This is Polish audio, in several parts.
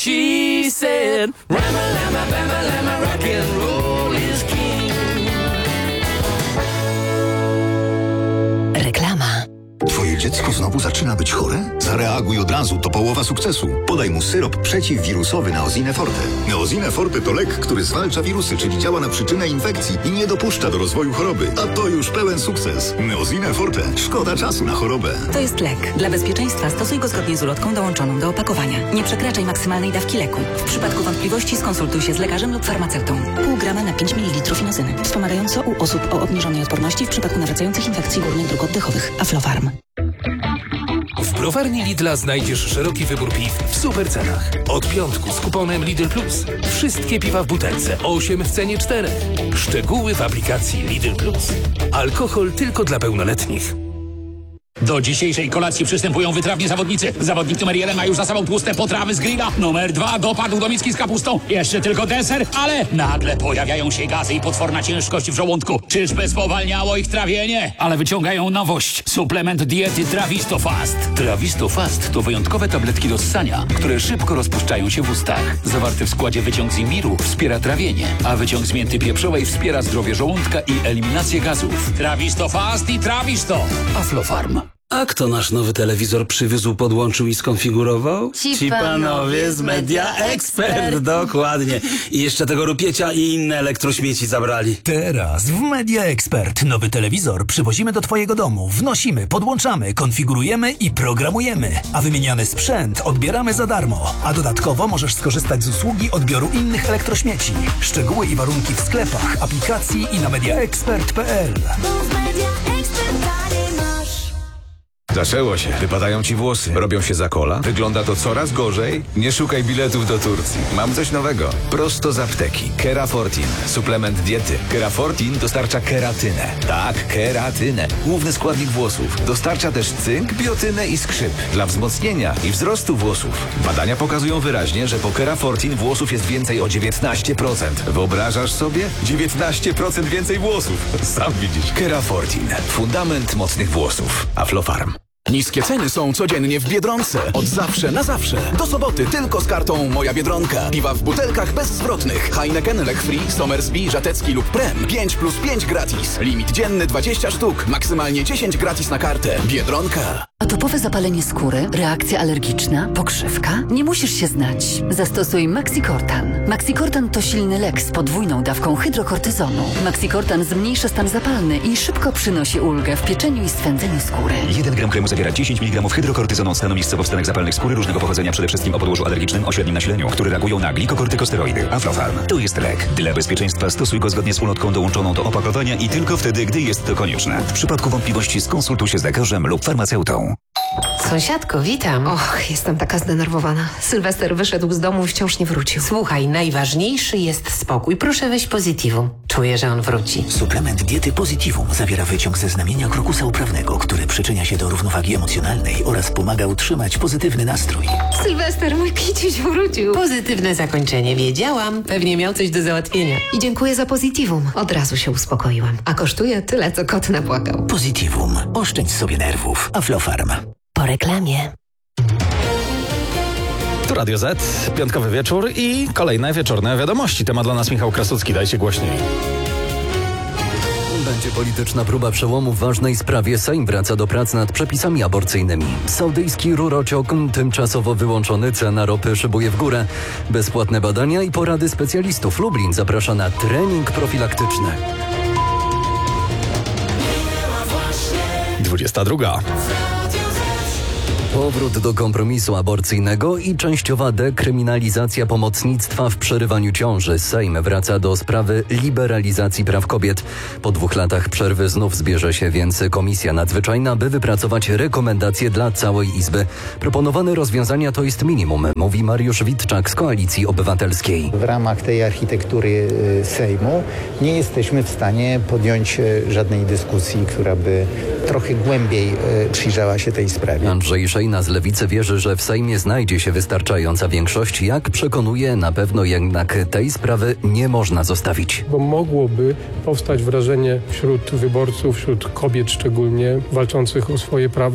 she said. Rama, lama, bama, lama, rock and roll is king. Reklama. Twoje dziecko znowu zaczyna być chore? Zareaguj od razu, to połowa sukcesu. Podaj mu syrop przeciwwirusowy Neosine Forte. Neosine Forte to lek, który zwalcza wirusy, czyli działa na przyczynę infekcji i nie dopuszcza do rozwoju choroby. A to już pełen sukces. Neosine Forte. Szkoda czasu na chorobę. To jest lek. Dla bezpieczeństwa stosuj go zgodnie z ulotką dołączoną do opakowania. Nie przekraczaj maksymalnej dawki leku. W przypadku wątpliwości skonsultuj się z lekarzem lub farmaceutą. Pół grama na 5 ml inozyny. Wspomagająco u osób o obniżonej odporności w przypadku nawracających infekcji górnych dróg oddechowych. Aflofarm. W browarni Lidla znajdziesz szeroki wybór piw w super cenach. Od piątku z kuponem Lidl Plus. Wszystkie piwa w butelce, 8 w cenie 4. Szczegóły w aplikacji Lidl Plus. Alkohol tylko dla pełnoletnich. Do dzisiejszej kolacji przystępują wytrawni zawodnicy. Zawodnik numer 1 ma już za sobą tłuste potrawy z grilla. Numer 2 dopadł do miski z kapustą. Jeszcze tylko deser, ale nagle pojawiają się gazy i potworna ciężkość w żołądku. Czyżby spowalniało ich trawienie? Ale wyciągają nowość. Suplement diety Trawisto Fast. Trawisto Fast to wyjątkowe tabletki do ssania, które szybko rozpuszczają się w ustach. Zawarty w składzie wyciąg z imbiru wspiera trawienie, a wyciąg z mięty pieprzowej wspiera zdrowie żołądka i eliminację gazów. Trawisto Fast i Trawisto. Aflofarm. A kto nasz nowy telewizor przywiózł, podłączył i skonfigurował? Ci panowie z Media Expert. Dokładnie. I jeszcze tego rupiecia i inne elektrośmieci zabrali. Teraz w Media Expert nowy telewizor przywozimy do twojego domu, wnosimy, podłączamy, konfigurujemy i programujemy. A wymieniany sprzęt odbieramy za darmo. A dodatkowo możesz skorzystać z usługi odbioru innych elektrośmieci. Szczegóły i warunki w sklepach, aplikacji i na mediaexpert.pl. Zaczęło się. Wypadają ci włosy. Robią się za kola. Wygląda to coraz gorzej. Nie szukaj biletów do Turcji. Mam coś nowego. Prosto z apteki. Kerafortin. Suplement diety. Kerafortin dostarcza keratynę. Tak, keratynę. Główny składnik włosów. Dostarcza też cynk, biotynę i skrzyp. Dla wzmocnienia i wzrostu włosów. Badania pokazują wyraźnie, że po Kerafortin włosów jest więcej o 19%. Wyobrażasz sobie? 19% więcej włosów. Sam widzisz. Kerafortin. Fundament mocnych włosów. Aflofarm. Niskie ceny są codziennie w Biedronce. Od zawsze na zawsze. Do soboty tylko z kartą Moja Biedronka. Piwa w butelkach bezzwrotnych. Heineken, Lech Free, Somersby, Żatecki lub Prem. 5+5 gratis. Limit dzienny 20 sztuk. Maksymalnie 10 gratis na kartę. Biedronka. Atopowe zapalenie skóry, reakcja alergiczna, pokrzywka? Nie musisz się znać. Zastosuj Maxicortan. Maxicortan to silny lek z podwójną dawką hydrokortyzonu. Maxicortan zmniejsza stan zapalny i szybko przynosi ulgę w pieczeniu i swędzeniu skóry. 1 gram kremu zawiera 10 mg hydrokortyzonu stanu miejscowo-wstanek zapalnych skóry różnego pochodzenia, przede wszystkim o podłożu alergicznym o średnim nasileniu, które reagują na glikokortykosteroidy. Aflofarm. To jest lek. Dla bezpieczeństwa stosuj go zgodnie z ulotką dołączoną do opakowania i tylko wtedy, gdy jest to konieczne. W przypadku wątpliwości skonsultuj się z lekarzem lub farmaceutą. Sąsiadko, witam. Och, jestem taka zdenerwowana. Sylwester wyszedł z domu i wciąż nie wrócił. Słuchaj, najważniejszy jest spokój. Proszę weź Positivum. Czuję, że on wróci. Suplement diety Positivum zawiera wyciąg ze znamienia krokusa uprawnego, który przyczynia się do równowagi emocjonalnej oraz pomaga utrzymać pozytywny nastrój. Sylwester, mój kiciuś wrócił. Pozytywne zakończenie. Wiedziałam. Pewnie miał coś do załatwienia. I dziękuję za Positivum. Od razu się uspokoiłam. A kosztuje tyle, co kot napłakał. Positivum. Oszczędź sobie nerwów. Aflofarm. Po reklamie. Tu Radio Z, piątkowy wieczór i kolejne wieczorne wiadomości. Temat dla nas Michał Krasucki, dajcie głośniej. Będzie polityczna próba przełomu w ważnej sprawie. Sejm wraca do prac nad przepisami aborcyjnymi. Saudyjski rurociąg tymczasowo wyłączony, cena ropy szybuje w górę. Bezpłatne badania i porady specjalistów. Lublin zaprasza na trening profilaktyczny. 22. Powrót do kompromisu aborcyjnego i częściowa dekryminalizacja pomocnictwa w przerywaniu ciąży. Sejm wraca do sprawy liberalizacji praw kobiet. Po 2 latach przerwy znów zbierze się więc Komisja Nadzwyczajna, by wypracować rekomendacje dla całej Izby. Proponowane rozwiązania to jest minimum, mówi Mariusz Witczak z Koalicji Obywatelskiej. W ramach tej architektury Sejmu nie jesteśmy w stanie podjąć żadnej dyskusji, która by trochę głębiej przyjrzała się tej sprawie. Andrzej Szejna z Lewicy wierzy, że w Sejmie znajdzie się wystarczająca większość. Jak przekonuje, na pewno jednak tej sprawy nie można zostawić. Bo mogłoby powstać wrażenie wśród wyborców, wśród kobiet szczególnie, walczących o swoje prawa,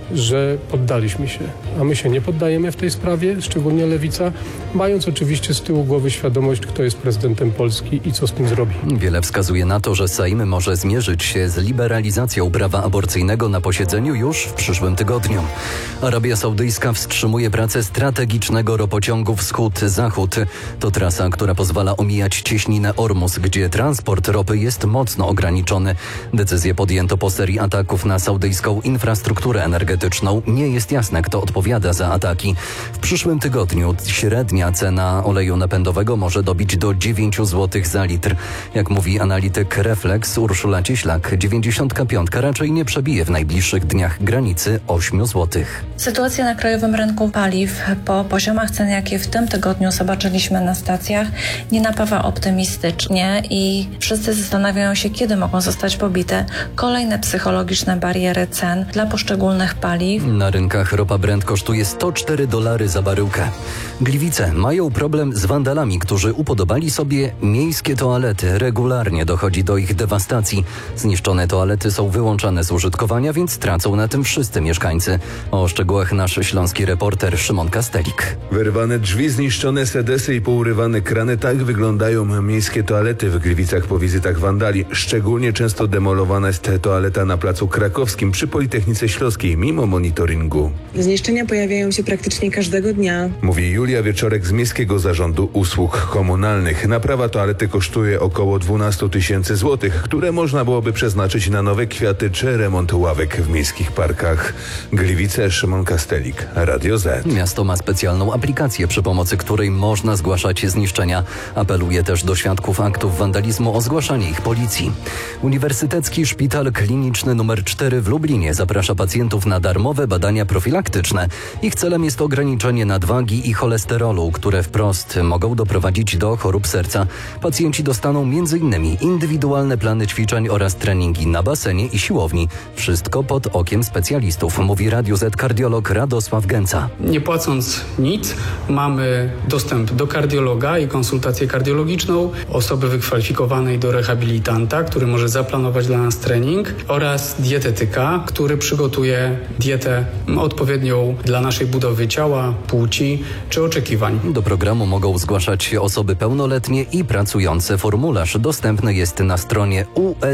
że poddaliśmy się. A my się nie poddajemy w tej sprawie, szczególnie Lewica, mając oczywiście z tyłu głowy świadomość, kto jest prezydentem Polski i co z tym zrobi. Wiele wskazuje na to, że Sejm może zmierzyć się z liberalizacją prawa aborcyjnego na posiedzeniu już w przyszłym tygodniu. Arabia Saudyjska wstrzymuje pracę strategicznego ropociągu Wschód-Zachód. To trasa, która pozwala omijać cieśninę Ormus, gdzie transport ropy jest mocno ograniczony. Decyzję podjęto po serii ataków na saudyjską infrastrukturę energetyczną. Nie jest jasne, kto odpowiada za ataki. W przyszłym tygodniu średnia cena oleju napędowego może dobić do 9 zł za litr. Jak mówi analityk Reflex Urszula Cieślak, 95 raczej nie przebije w najbliższych dniach granicy 8 zł. Sytuacja na krajowym rynku paliw po poziomach cen, jakie w tym tygodniu zobaczyliśmy na stacjach, nie napawa optymistycznie i wszyscy zastanawiają się, kiedy mogą zostać pobite kolejne psychologiczne bariery cen dla poszczególnych paliw. Na rynkach ropa Brent kosztuje $104 za baryłkę. Gliwice mają problem z wandalami, którzy upodobali sobie miejskie toalety. Regularnie dochodzi do ich dewastacji. Zniszczone toalety są wyłączane z użytkowania, więc tracą na tym wszyscy mieszkańcy. O szczegółach nasz śląski reporter Szymon Kastelik. Wyrwane drzwi, zniszczone sedesy i pourywane krany, tak wyglądają miejskie toalety w Gliwicach po wizytach wandali. Szczególnie często demolowana jest toaleta na Placu Krakowskim przy Politechnice Śląskiej, mimo monitoringu. Zniszczenia pojawiają się praktycznie każdego dnia. Mówi Julia Wieczorek z Miejskiego Zarządu Usług Komunalnych. Naprawa toalety kosztuje około 12 000 złotych, które można byłoby przeznaczyć na nowe kwiaty czy remont ławek w miejskich parkach. Gliwice, Szymon Kastelik, Radio Z. Miasto ma specjalną aplikację, przy pomocy której można zgłaszać zniszczenia. Apeluje też do świadków aktów wandalizmu o zgłaszanie ich policji. Uniwersytecki Szpital Kliniczny nr 4 w Lublinie zaprasza pacjentów na darmowe badania profilaktyczne. Ich celem jest ograniczenie nadwagi i cholesterolu, które wprost mogą doprowadzić do chorób serca. Pacjenci dostaną m.in. indywidualne plany ćwiczeń oraz treningi na basenie i siłowni. Wszystko pod okiem specjalistów, mówi Radio Z kardiolog Radosław Gęca. Nie płacąc nic, mamy dostęp do kardiologa i konsultację kardiologiczną, osoby wykwalifikowanej do rehabilitanta, który może zaplanować dla nas trening, oraz dietetyka, który przygotuje dietę odpowiednią dla naszej budowy ciała, płci czy oczekiwań. Do programu mogą zgłaszać się osoby pełnoletnie i pracujące. Formularz dostępny jest na stronie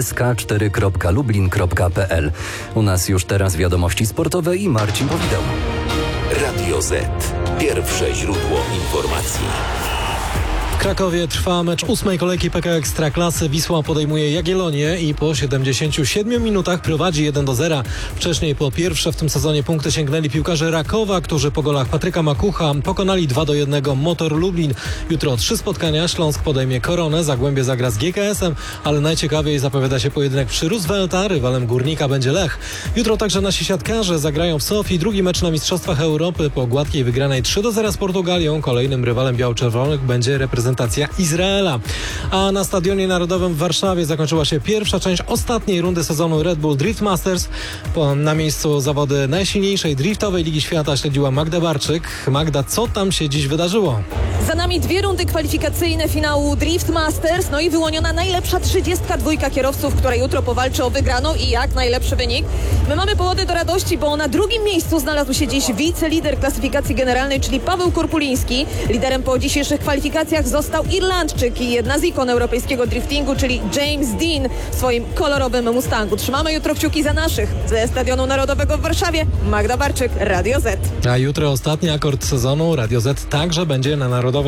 usk4.lublin.pl. U nas już teraz wiadomości sportowe i Marcin Powideł. Radio Z. Pierwsze źródło informacji. W Krakowie trwa mecz 8. kolejki PKO Ekstraklasy. Wisła podejmuje Jagiellonię i po 77 minutach prowadzi 1-0. Wcześniej po pierwsze w tym sezonie punkty sięgnęli piłkarze Rakowa, którzy po golach Patryka Makucha pokonali 2-1 Motor Lublin. Jutro 3 spotkania. Śląsk podejmie Koronę, Zagłębie zagra z GKS-em, ale najciekawiej zapowiada się pojedynek przy Roosevelta. Rywalem Górnika będzie Lech. Jutro także nasi siatkarze zagrają w Sofii. Drugi mecz na Mistrzostwach Europy po gładkiej wygranej 3-0 z Portugalią. Kolejnym rywalem biało-czerwonych będzie reprezentacja Izraela. A na Stadionie Narodowym w Warszawie zakończyła się pierwsza część ostatniej rundy sezonu Red Bull Drift Masters. Na miejscu zawody najsilniejszej driftowej Ligi Świata śledziła Magda Barczyk. Magda, co tam się dziś wydarzyło? Za nami 2 rundy kwalifikacyjne finału Drift Masters, no i wyłoniona najlepsza 32 kierowców, która jutro powalczy o wygraną i jak najlepszy wynik. My mamy powody do radości, bo na drugim miejscu znalazł się dziś wicelider klasyfikacji generalnej, czyli Paweł Kurpuliński. Liderem po dzisiejszych kwalifikacjach został Irlandczyk i jedna z ikon europejskiego driftingu, czyli James Dean w swoim kolorowym Mustangu. Trzymamy jutro kciuki za naszych. Ze Stadionu Narodowego w Warszawie Magda Barczyk, Radio Z. A jutro ostatni akord sezonu. Radio Z także będzie na Narodowym.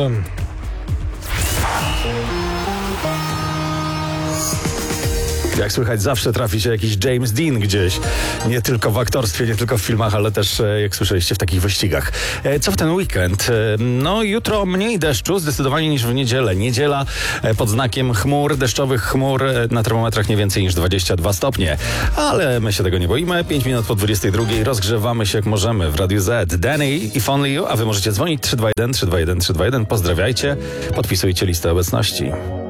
Jak słychać, zawsze trafi się jakiś James Dean gdzieś. Nie tylko w aktorstwie, nie tylko w filmach, ale też, jak słyszeliście, w takich wyścigach. Co w ten weekend? No, jutro mniej deszczu, zdecydowanie niż w niedzielę. Niedziela pod znakiem chmur, deszczowych chmur, na termometrach nie więcej niż 22 stopnie. Ale my się tego nie boimy. 5 minut po 22 rozgrzewamy się jak możemy w Radiu Z. Danny, If Only You, a wy możecie dzwonić 321 321 321. Pozdrawiajcie, podpisujcie listę obecności.